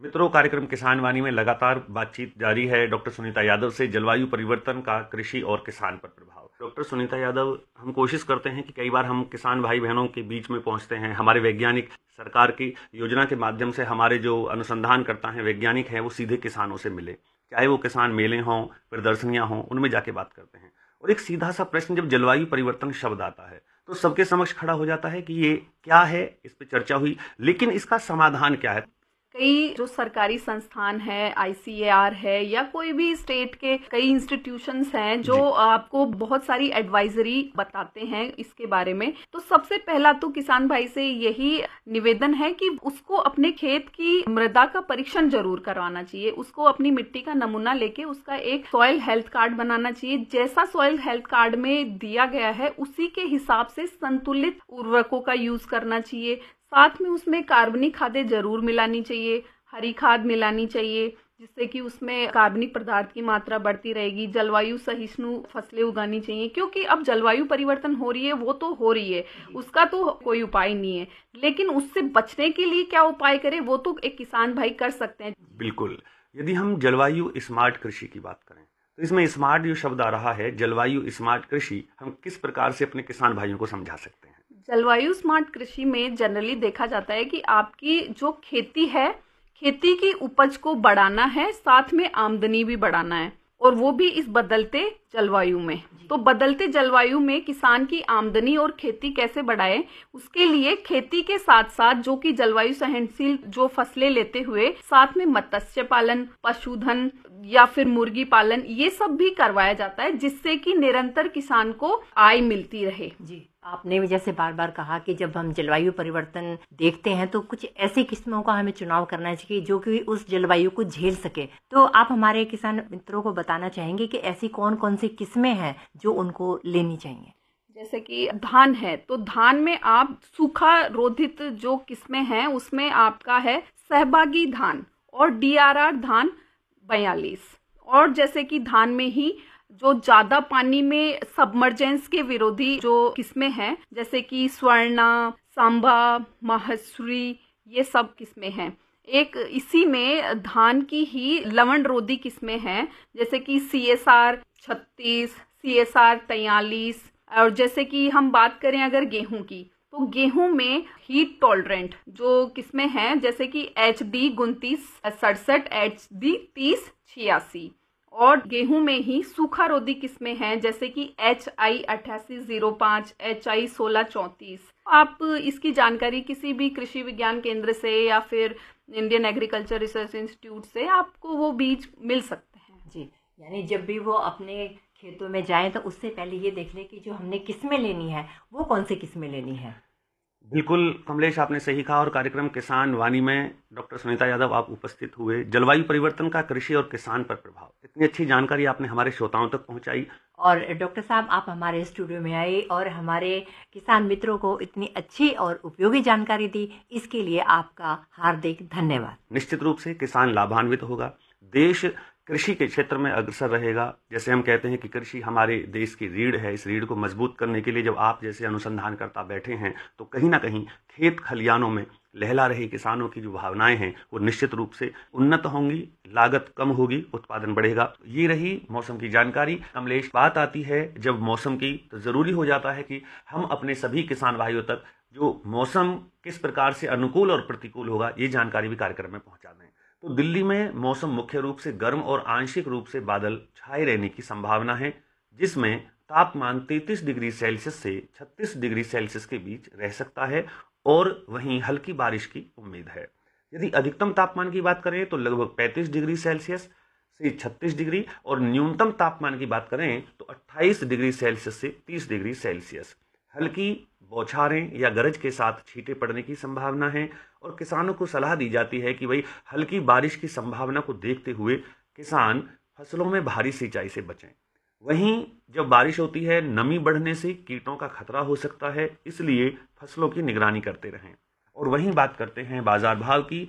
मित्रों, कार्यक्रम किसान वाणी में लगातार बातचीत जारी है डॉक्टर सुनीता यादव से जलवायु परिवर्तन का कृषि और किसान पर प्रभाव। डॉक्टर सुनीता यादव, हम कोशिश करते हैं कि कई बार हम किसान भाई बहनों के बीच में पहुंचते हैं। हमारे वैज्ञानिक सरकार की योजना के माध्यम से हमारे जो अनुसंधान करता है वैज्ञानिक हैं, वो सीधे किसानों से मिले, चाहे वो किसान मेले हों, प्रदर्शनियां हों, उनमें जाके बात करते हैं। और एक सीधा सा प्रश्न जब जलवायु परिवर्तन शब्द आता है तो सबके समक्ष खड़ा हो जाता है कि ये क्या है। इस पर चर्चा हुई, लेकिन इसका समाधान क्या है। कई जो सरकारी संस्थान है, आईसीएआर है या कोई भी स्टेट के कई इंस्टीट्यूशंस हैं जो आपको बहुत सारी एडवाइजरी बताते हैं इसके बारे में। तो सबसे पहला तो किसान भाई से यही निवेदन है कि उसको अपने खेत की मृदा का परीक्षण जरूर करवाना चाहिए। उसको अपनी मिट्टी का नमूना लेके उसका एक सॉइल हेल्थ कार्ड बनाना चाहिए। जैसा सॉइल हेल्थ कार्ड में दिया गया है उसी के हिसाब से संतुलित उर्वरकों का यूज करना चाहिए। साथ में उसमें कार्बनिक खादें जरूर मिलानी चाहिए, हरी खाद मिलानी चाहिए, जिससे कि उसमें कार्बनिक पदार्थ की मात्रा बढ़ती रहेगी। जलवायु सहिष्णु फसलें उगानी चाहिए, क्योंकि अब जलवायु परिवर्तन हो रही है, वो तो हो रही है, उसका तो कोई उपाय नहीं है, लेकिन उससे बचने के लिए क्या उपाय करें वो तो एक किसान भाई कर सकते हैं। बिल्कुल। यदि हम जलवायु स्मार्ट कृषि की बात करें तो इसमें स्मार्ट जो शब्द आ रहा है, जलवायु स्मार्ट कृषि, हम किस प्रकार से अपने किसान भाइयों को समझा सकते हैं। जलवायु स्मार्ट कृषि में जनरली देखा जाता है कि आपकी जो खेती है, खेती की उपज को बढ़ाना है, साथ में आमदनी भी बढ़ाना है, और वो भी इस बदलते जलवायु में। तो बदलते जलवायु में किसान की आमदनी और खेती कैसे बढ़ाए, उसके लिए खेती के साथ साथ जो कि जलवायु सहनशील जो फसलें लेते हुए साथ में मत्स्य पालन, पशुधन या फिर मुर्गी पालन, ये सब भी करवाया जाता है, जिससे कि निरंतर किसान को आय मिलती रहे। जी, आपने भी जैसे बार बार कहा कि जब हम जलवायु परिवर्तन देखते हैं तो कुछ ऐसी किस्मों का हमें चुनाव करना चाहिए जो कि उस जलवायु को झेल सके। तो आप हमारे किसान मित्रों को बताना चाहेंगे कि ऐसी कौन कौन सी किस्में हैं जो उनको लेनी चाहिए। जैसे कि धान है, तो धान में आप सूखा रोधित जो किस्में हैं उसमें आपका है सहभागी धान और डीआरआर धान 42। और जैसे कि धान में ही जो ज्यादा पानी में सबमर्जेंस के विरोधी जो किस्में हैं, जैसे कि स्वर्णा, सांबा, माहेश्वरी, ये सब किस्में हैं। एक इसी में धान की ही लवण रोधी किस्में हैं, जैसे कि CSR 36, CSR 43। और जैसे कि हम बात करें अगर गेहूं की, तो गेहूं में हीट टॉलरेंट जो किस्में हैं, जैसे कि HD 2967, HD 3086। और गेहूं में ही सूखा रोधी किस्में हैं, जैसे कि HI 8805, HI 1634। आप इसकी जानकारी किसी भी कृषि विज्ञान केंद्र से या फिर इंडियन एग्रीकल्चर रिसर्च इंस्टीट्यूट से आपको वो बीज मिल सकते हैं। जी, यानी जब भी वो अपने खेतों में जाएं तो उससे पहले ये देख लें कि जो हमने किस्में लेनी है वो कौन सी किस्में लेनी है। बिल्कुल कमलेश, आपने सही कहा। और कार्यक्रम किसान वाणी में डॉक्टर सुनीता यादव आप उपस्थित हुए। जलवायु परिवर्तन का कृषि और किसान पर प्रभाव, इतनी अच्छी जानकारी आपने हमारे श्रोताओं तक पहुंचाई। और डॉक्टर साहब, आप हमारे स्टूडियो में आए और हमारे किसान मित्रों को इतनी अच्छी और उपयोगी जानकारी दी, इसके लिए आपका हार्दिक धन्यवाद। निश्चित रूप से किसान लाभान्वित होगा, देश कृषि के क्षेत्र में अग्रसर रहेगा। जैसे हम कहते हैं कि कृषि हमारे देश की रीढ़ है, इस रीढ़ को मजबूत करने के लिए जब आप जैसे अनुसंधानकर्ता बैठे हैं तो कहीं ना कहीं खेत खलियानों में लहला रहे किसानों की जो भावनाएं हैं वो निश्चित रूप से उन्नत होंगी, लागत कम होगी, उत्पादन बढ़ेगा। ये रही मौसम की जानकारी। कमलेश, बात आती है जब मौसम की, तो जरूरी हो जाता है कि हम अपने सभी किसान भाइयों तक जो मौसम किस प्रकार से अनुकूल और प्रतिकूल होगा ये जानकारी भी कार्यक्रम में पहुंचा दें। तो दिल्ली में मौसम मुख्य रूप से गर्म और आंशिक रूप से बादल छाए रहने की संभावना है, जिसमें तापमान 33 डिग्री सेल्सियस से 36 डिग्री सेल्सियस के बीच रह सकता है, और वहीं हल्की बारिश की उम्मीद है। यदि अधिकतम तापमान की बात करें तो लगभग 35 डिग्री सेल्सियस से 36 डिग्री, और न्यूनतम तापमान की बात करें तो 28 डिग्री सेल्सियस से 30 डिग्री सेल्सियस। हल्की बौछारें या गरज के साथ छींटे पड़ने की संभावना है, और किसानों को सलाह दी जाती है कि भाई हल्की बारिश की संभावना को देखते हुए किसान फसलों में भारी सिंचाई से बचें। वहीं जब बारिश होती है, नमी बढ़ने से कीटों का खतरा हो सकता है, इसलिए फसलों की निगरानी करते रहें। और वहीं बात करते हैं बाजार भाव की।